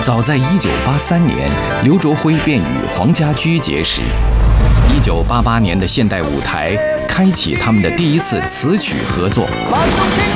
早在1983年，刘卓辉便与黄家驹结识。1988年的现代舞台开启他们的第一次词曲合作。